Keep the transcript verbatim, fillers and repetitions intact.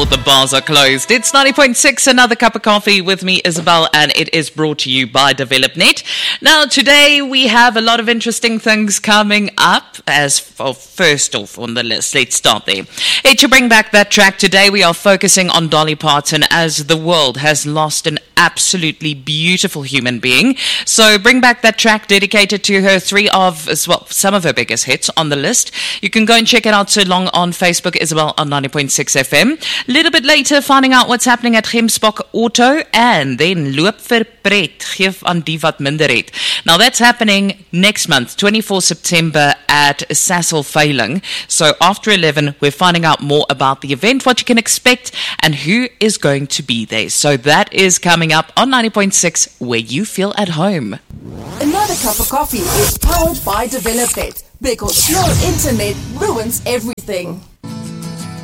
before the bars are closed. It's ninety point six, another cup of coffee with me, Isabel, and it is brought to you by DevelopNet. Now, today we have a lot of interesting things coming up. As for first off on the list, let's start there. Hey, to bring back that track, today we are focusing on Dolly Parton as the world has lost an absolutely beautiful human being. So bring back that track dedicated to her three of, well, some of her biggest hits on the list. You can go and check it out so long on Facebook, Isabel on ninety point six F M. A little bit later, finding out what's happening at Gemsbok Auto, and then Loop vir Pret, geef aan die wat minder het. Now that's happening next month, twenty-fourth September at Sasol Veiling. So after eleven, we're finding out more about the event, what you can expect, and who is going to be there. So that is coming up on ninety point six, where you feel at home. Another cup of coffee is powered by DevelopNet, because slow internet ruins everything.